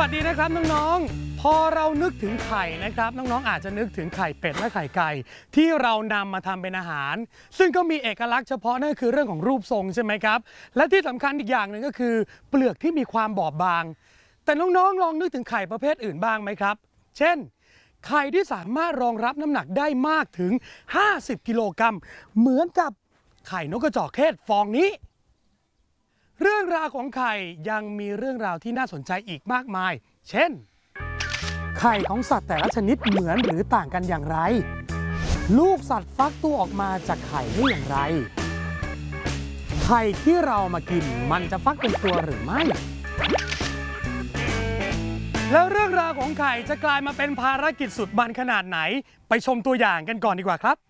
วัสดีนะครับน้องๆพอเรานึกถึงไข่นะครับน้องๆอาจจะนึกถึงไข่เป็ดและไข่ไก่ที่เรานำมาทำเป็นอาหารซึ่งก็มีเอกลักษณ์เฉพาะนั่นคือเรื่องของรูปทรงใช่ไหมครับและที่สำคัญอีกอย่างหนึ่งก็คือเปลือกที่มีความบอบบางแต่น้องๆลองนึกถึงไข่ประเภทอื่นบ้างไหมครับเช่นไข่ที่สามารถรองรับน้ำหนักได้มากถึง50 กิโลกรัมเหมือนกับไข่นกกระจอกเทศฟองนี้เรื่องราวของไข่ยังมีเรื่องราวที่น่าสนใจอีกมากมายเช่นไข่ของสัตว์แต่ละชนิดเหมือนหรือต่างกันอย่างไรลูกสัตว์ฟักตัวออกมาจากไข่ได้อย่างไรไข่ที่เรามากินมันจะฟักเป็นตัวหรือไม่แล้วเรื่องราวของไข่จะกลายมาเป็นภารกิจสุดมันขนาดไหนไปชมตัวอย่างกันก่อนดีกว่าครับ